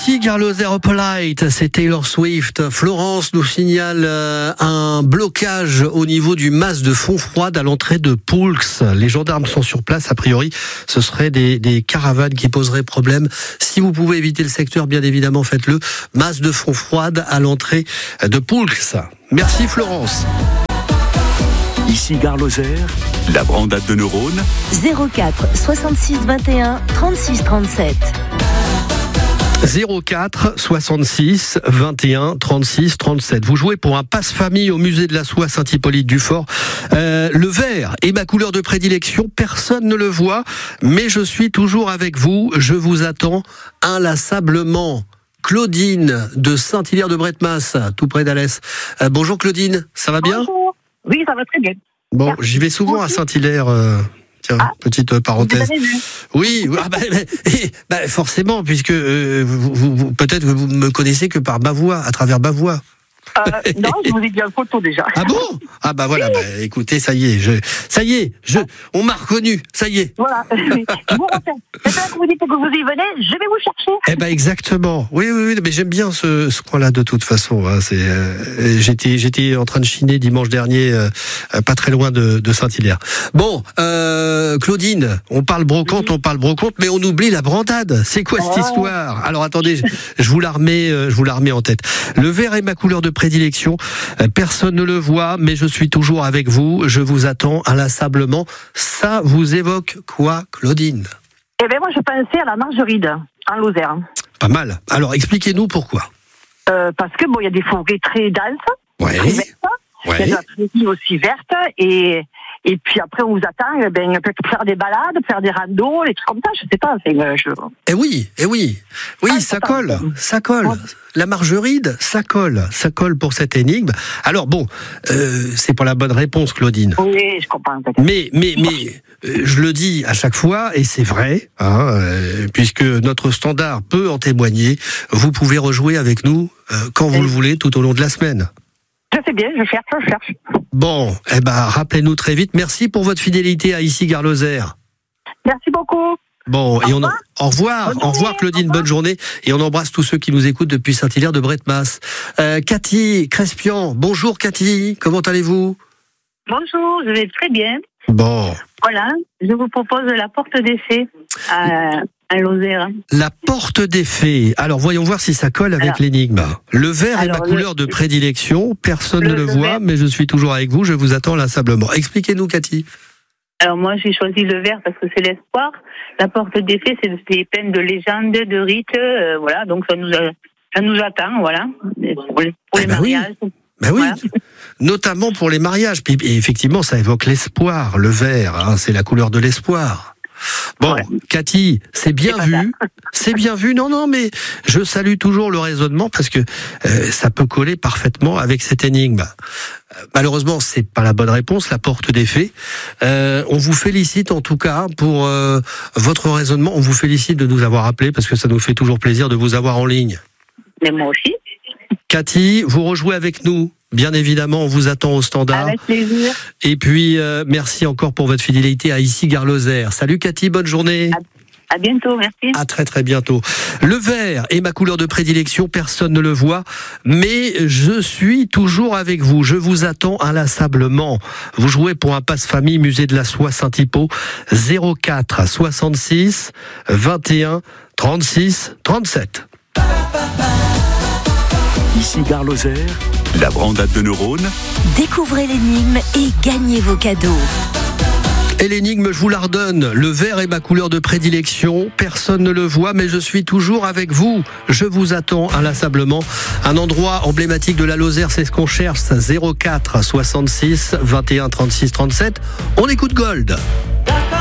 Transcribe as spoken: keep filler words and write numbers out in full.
Ici Gare Lozère Opelite, c'est Taylor Swift. Florence nous signale euh, un blocage au niveau du mas de Fontfroide à l'entrée de Poulx. Les gendarmes sont sur place, a priori ce seraient des, des caravanes qui poseraient problème. Si vous pouvez éviter le secteur, bien évidemment faites-le. Mas de Fontfroide à l'entrée de Poulx. Merci Florence. Ici Gare Lozère, la brandade de neurones. zéro quatre soixante-six vingt et un trente-six trente-sept. zéro quatre soixante-six vingt et un trente-six trente-sept. Vous jouez pour un passe-famille au musée de la Soie Saint-Hippolyte-du-Fort. Euh, le vert est ma couleur de prédilection. Personne ne le voit, mais je suis toujours avec vous. Je vous attends inlassablement. Claudine de Saint-Hilaire-de-Bretmas, tout près d'Alès. Euh, bonjour Claudine, ça va bien ? Bonjour. Oui, ça va très bien. Bon, Merci. j'y vais souvent à Saint-Hilaire. Euh... Tiens, Ah, petite parenthèse. Vous avez vu ? Oui, ah bah, eh, bah, forcément, puisque euh, vous, vous, vous, peut-être que vous me connaissez que par ma voix, à travers ma voix. euh, Non, je vous ai dit en photo déjà. Ah bon ? Ah bah voilà, bah, écoutez, ça y est, je, ça y est, je, on m'a reconnu, ça y est. Voilà. Je vous rappelle. Maintenant que vous dites que vous y venez, je vais vous chercher. Eh ben exactement. Oui, oui, oui, mais j'aime bien ce, ce coin-là de toute façon. Hein, c'est, euh, j'étais, j'étais en train de chiner dimanche dernier, euh, pas très loin de, de Saint-Hilaire. Bon, euh, Claudine, on parle brocante, on parle brocante, mais on oublie la brandade. C'est quoi cette Oh. histoire ? Alors attendez, je, je vous la remets, euh, je vous la remets en tête. Le vert est ma couleur de prédilection. Euh, personne ne le voit, mais je suis toujours avec vous. Je vous attends inlassablement. Ça vous évoque quoi, Claudine ? Eh bien, moi, je pensais à la Margeride, en Lozère. Pas mal. Alors expliquez-nous pourquoi. Euh, parce que, bon, il y a des forêts très denses, Ouais. très vertes. Il y a Ouais. de la prairie aussi verte. Et, et puis après, on vous attend, eh ben, peut-être faire des balades, faire des randos, des trucs comme ça, je sais pas. C'est une, je... Eh oui, eh oui, oui, Ah, ça attends. colle, ça colle. La Margeride, ça colle, ça colle pour cette énigme. Alors bon, euh, c'est pas la bonne réponse, Claudine. Oui, je comprends. peut-être. Mais, mais, mais, euh, je le dis à chaque fois, et c'est vrai, hein, euh, puisque notre standard peut en témoigner. Vous pouvez rejouer avec nous euh, quand vous Oui. le voulez, tout au long de la semaine. Je sais bien, je cherche, je cherche. Bon, eh ben, rappelez-nous très vite. Merci pour votre fidélité à Ici Gare Lozère. Merci beaucoup. Bon, et on en... au revoir, Bonne au revoir journée, Claudine, au revoir. bonne journée, et on embrasse tous ceux qui nous écoutent depuis Saint-Hilaire-de-Bretmas. Euh, Cathy Crespian, bonjour Cathy, comment allez-vous ? Bonjour, je vais très bien. Bon, Voilà, je vous propose la porte des fées à, à Lozère. la porte des fées. Alors voyons voir si ça colle avec Alors. l'énigme. Le vert est ma Alors, le- couleur de prédilection, personne Le- ne le, le voit, vert. mais je suis toujours avec vous, je vous attends inlassablement. Expliquez-nous Cathy. Alors moi, j'ai choisi le vert parce que c'est l'espoir. La porte des fées, c'est c'est plein de légendes, de rites, euh, voilà. Donc ça nous, a- ça nous attend, voilà, pour les, pour les Eh ben oui. mariages. Ben oui, Voilà. notamment pour les mariages. Puis, et effectivement, ça évoque l'espoir, le vert, hein, c'est la couleur de l'espoir. Bon, Ouais. Cathy, c'est bien C'est pas vu, c'est bien vu. Non, non, mais je salue toujours le raisonnement parce que euh, ça peut coller parfaitement avec cette énigme. Euh, Malheureusement, c'est pas la bonne réponse, la porte des fées. Euh, on vous félicite en tout cas pour euh, votre raisonnement. On vous félicite de nous avoir appelés parce que ça nous fait toujours plaisir de vous avoir en ligne. Mais moi aussi, Cathy, vous rejouez avec nous. Bien évidemment, on vous attend au standard. avec plaisir. Et puis, euh, merci encore pour votre fidélité à Ici Gare Lozère. Salut Cathy, bonne journée. À bientôt, merci. À très très bientôt. Le vert est ma couleur de prédilection, personne ne le voit, mais je suis toujours avec vous. Je vous attends inlassablement. Vous jouez pour un passe-famille musée de la Soie Saint-Hippo, zéro quatre soixante-six vingt et un trente-six trente-sept. Ici Gare Lozère, la brandade de neurones. Découvrez l'énigme et gagnez vos cadeaux. Et l'énigme, je vous la redonne. Le vert est ma couleur de prédilection. Personne ne le voit, mais je suis toujours avec vous. Je vous attends inlassablement. Un endroit emblématique de la Lozère, c'est ce qu'on cherche. zéro quatre soixante-six vingt et un trente-six trente-sept. On écoute Gold.